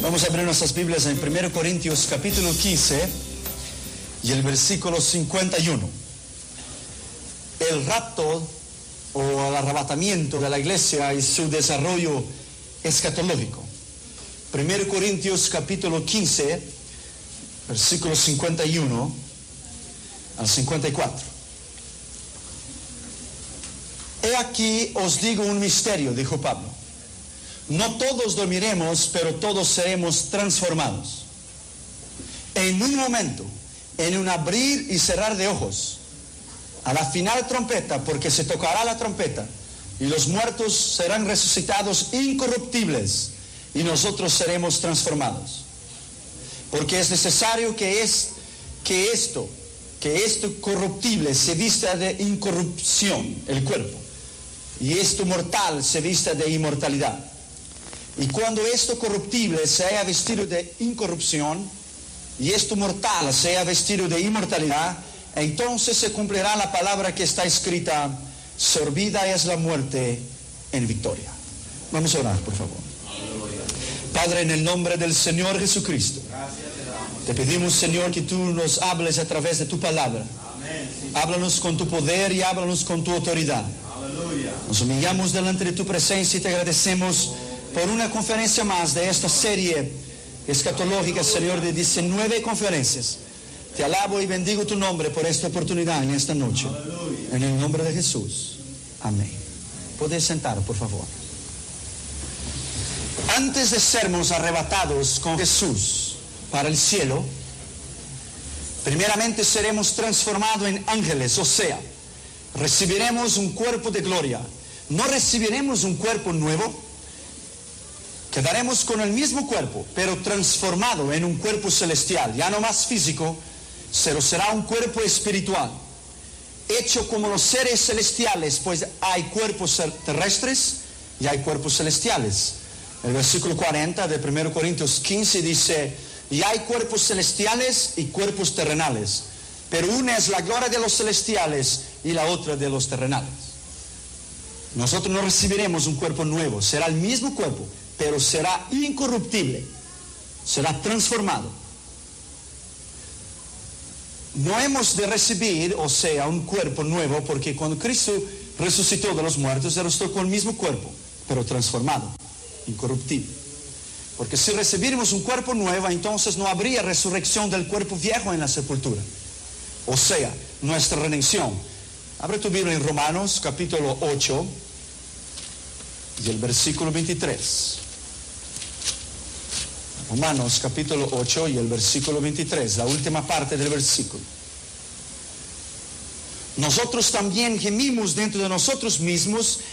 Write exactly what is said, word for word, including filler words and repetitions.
Vamos a abrir nuestras Biblias en primero Corintios capítulo quince y el versículo cincuenta y uno. El rapto o el arrebatamiento de la iglesia y su desarrollo escatológico. primero Corintios capítulo quince, versículo cincuenta y uno al cincuenta y cuatro. He aquí os digo un misterio, dijo Pablo. No todos dormiremos, pero todos seremos transformados. En un momento, en un abrir y cerrar de ojos, a la final trompeta, porque se tocará la trompeta, y los muertos serán resucitados incorruptibles, y nosotros seremos transformados. Porque es necesario que, es, que esto, que esto corruptible se vista de incorrupción, el cuerpo, y esto mortal se vista de inmortalidad. Y cuando esto corruptible se haya vestido de incorrupción, y esto mortal se haya vestido de inmortalidad, entonces se cumplirá la palabra que está escrita: sorbida es la muerte en victoria. Vamos a orar, por favor. Padre, en el nombre del Señor Jesucristo, te pedimos, Señor, que tú nos hables a través de tu palabra. Háblanos con tu poder y háblanos con tu autoridad. Nos humillamos delante de tu presencia y te agradecemos por una conferencia más de esta serie escatológica, Señor, de diecinueve conferencias. Te alabo y bendigo tu nombre por esta oportunidad en esta noche. Aleluya. En el nombre de Jesús. Amén. Podéis sentar, por favor. Antes de sermos arrebatados con Jesús para el cielo, primeramente seremos transformados en ángeles, o sea, recibiremos un cuerpo de gloria. No recibiremos un cuerpo nuevo. Quedaremos con el mismo cuerpo, pero transformado en un cuerpo celestial, ya no más físico, pero será un cuerpo espiritual, hecho como los seres celestiales, pues hay cuerpos terrestres y hay cuerpos celestiales. El versículo cuarenta de primero Corintios quince dice: y hay cuerpos celestiales y cuerpos terrenales, pero una es la gloria de los celestiales y la otra de los terrenales. Nosotros no recibiremos un cuerpo nuevo, será el mismo cuerpo, pero será incorruptible, será transformado. No hemos de recibir, o sea, un cuerpo nuevo, porque cuando Cristo resucitó de los muertos, Él resucitó con el mismo cuerpo, pero transformado, incorruptible. Porque si recibiéramos un cuerpo nuevo, entonces no habría resurrección del cuerpo viejo en la sepultura. O sea, nuestra redención. Abre tu Biblia en Romanos capítulo ocho y el versículo veintitrés. Romanos capítulo ocho y el versículo veintitrés, la última parte del versículo. Nosotros también gemimos dentro de nosotros mismos